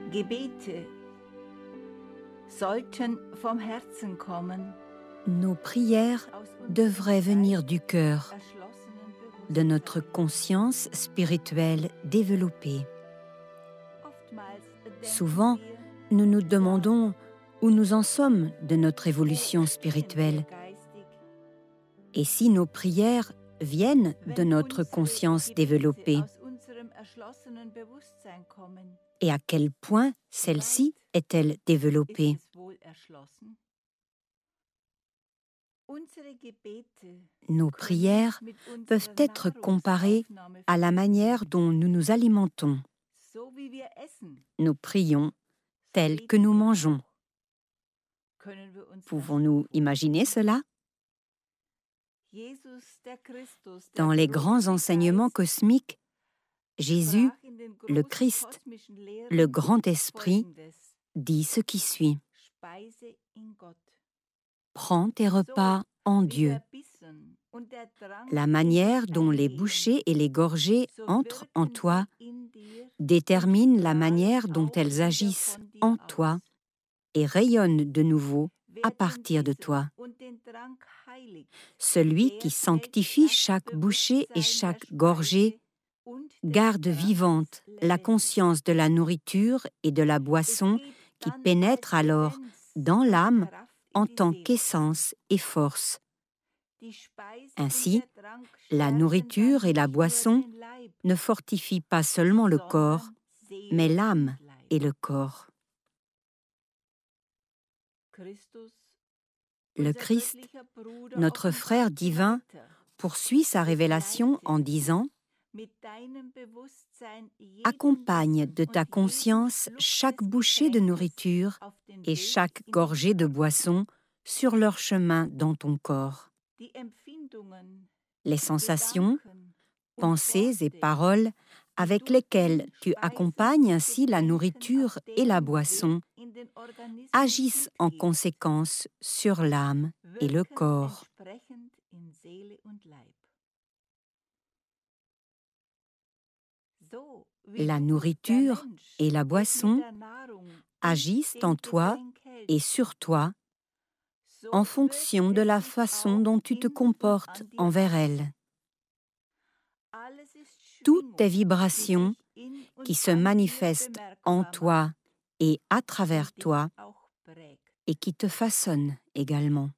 Gebete sollten vom Herzen kommen, Nos prières devraient venir du cœur, de notre conscience spirituelle développée. Souvent, nous nous demandons où nous en sommes de notre évolution spirituelle. Et si nos prières viennent de notre conscience développée, et à quel point celle-ci est-elle développée? Nos prières peuvent être comparées à la manière dont nous nous alimentons. Nous prions tel que nous mangeons. Pouvons-nous imaginer cela? Dans les grands enseignements cosmiques, Jésus, le Christ, le Grand Esprit, dit ce qui suit. Prends tes repas en Dieu. La manière dont les bouchées et les gorgées entrent en toi détermine la manière dont elles agissent en toi et rayonnent de nouveau à partir de toi. Celui qui sanctifie chaque bouchée et chaque gorgée garde vivante la conscience de la nourriture et de la boisson qui pénètre alors dans l'âme en tant qu'essence et force. Ainsi, la nourriture et la boisson ne fortifient pas seulement le corps, mais l'âme et le corps. Le Christ, notre frère divin, poursuit sa révélation en disant « Accompagne de ta conscience chaque bouchée de nourriture et chaque gorgée de boisson sur leur chemin dans ton corps. Les sensations, pensées et paroles avec lesquelles tu accompagnes ainsi la nourriture et la boisson agissent en conséquence sur l'âme et le corps. La nourriture et la boisson agissent en toi et sur toi en fonction de la façon dont tu te comportes envers elles. Toutes tes vibrations qui se manifestent en toi et à travers toi et qui te façonnent également.